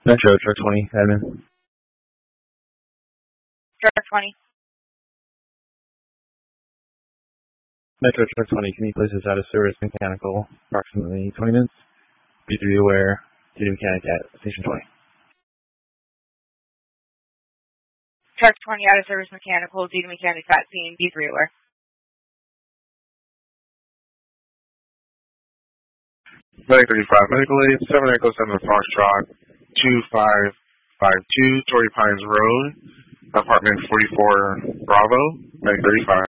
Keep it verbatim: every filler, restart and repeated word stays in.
Metro, truck twenty, admin. Truck twenty. Metro, truck twenty, can you place us out of service mechanical, approximately twenty minutes? B three aware, duty mechanic at station twenty. Truck twenty out of service mechanical, duty mechanic at scene, B three aware. Medic thirty-five, medical aid, seven Echo seven Foxtrot, two five five two, Torrey Pines Road, apartment forty-four, Bravo, Medic thirty-five.